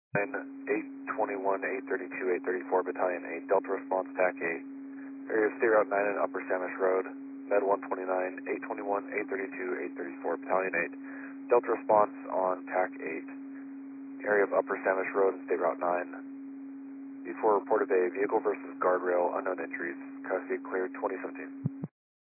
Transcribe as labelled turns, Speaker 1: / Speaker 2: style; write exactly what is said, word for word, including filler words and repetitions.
Speaker 1: eight twenty-one, eight thirty-two, eight thirty-four, Battalion eight, Delta Response TAC eight. Area of State Route nine and Upper Samish Road, Med one twenty-nine, eight twenty-one, eight thirty-two, eight thirty-four, Battalion eight. Delta Response on TAC eight. Area of Upper Samish Road and State Route nine. Before reported a vehicle versus guardrail, unknown injuries. Custody cleared twenty seventeen.